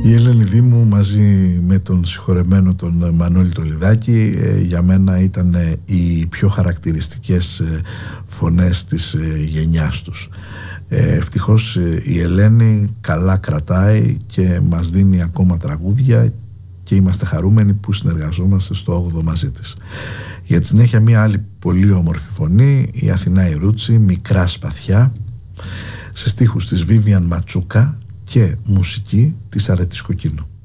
Η Ελένη Δήμου μαζί με τον συγχωρεμένο τον Μανώλη Τολιδάκη για μένα ήταν οι πιο χαρακτηριστικές φωνές της γενιάς τους. Ευτυχώς η Ελένη καλά κρατάει και μας δίνει ακόμα τραγούδια και είμαστε χαρούμενοι που συνεργαζόμαστε στο 8ο μαζί της. Για τη συνέχεια μια άλλη πολύ όμορφη φωνή, η Αθηνά Ιρούτσι, Μικρά Σπαθιά, σε στίχους της Βίβιαν Ματσούκα και μουσική της Αρετής Κοκκίνου.